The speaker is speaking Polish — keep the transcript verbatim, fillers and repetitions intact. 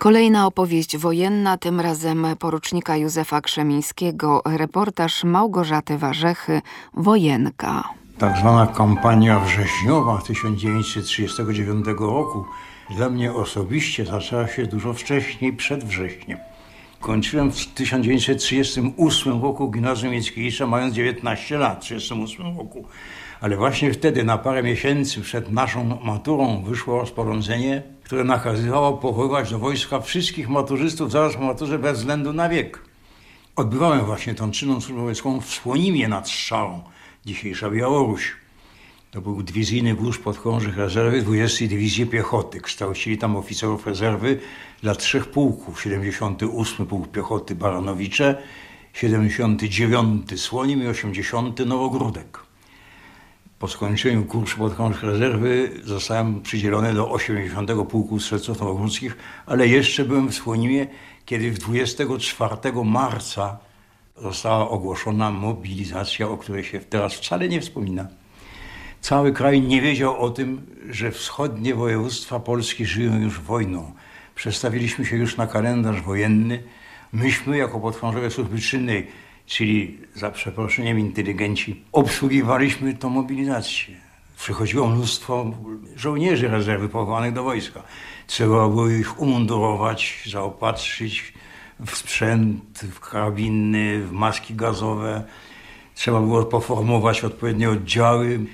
Kolejna opowieść wojenna, tym razem porucznika Józefa Krzemińskiego, reportaż Małgorzaty Warzechy, Wojenka. Tak zwana kampania wrześniowa tysiąc dziewięćset trzydziestego dziewiątego roku dla mnie osobiście zaczęła się dużo wcześniej, przed wrześniem. Kończyłem w tysiąc dziewięćset trzydziestym ósmym roku Gimnazjum Mickiewicza, mając dziewiętnaście lat, w trzydziestym ósmym roku. Ale właśnie wtedy, na parę miesięcy przed naszą maturą, wyszło rozporządzenie, które nakazywało powoływać do wojska wszystkich maturzystów zaraz po maturze bez względu na wiek. Odbywałem właśnie tą czynną służbę wojskową w Słonimie nad Strzałą, dzisiejsza Białoruś. To był dywizyjny wóz podchorążych rezerwy dwudziestej Dywizji Piechoty. Kształcili tam oficerów rezerwy dla trzech pułków. siedemdziesiąty ósmy Pułk Piechoty Baranowicze, siedemdziesiąty dziewiąty Słonim i osiemdziesiąty Nowogródek. Po skończeniu kursu podchorążych rezerwy zostałem przydzielony do osiemdziesiątego Pułku Strzelców Nowogródzkich, ale jeszcze byłem w Słonimie, kiedy dwudziestego czwartego marca została ogłoszona mobilizacja, o której się teraz wcale nie wspomina. Cały kraj nie wiedział o tym, że wschodnie województwa Polski żyją już wojną. Przestawiliśmy się już na kalendarz wojenny. Myśmy jako podchorążowie służby czynnej, czyli za przeproszeniem inteligenci, obsługiwaliśmy tą mobilizację. Przychodziło mnóstwo żołnierzy rezerwy powołanych do wojska. Trzeba było ich umundurować, zaopatrzyć w sprzęt, w karabiny, w maski gazowe. Trzeba było poformować odpowiednie oddziały.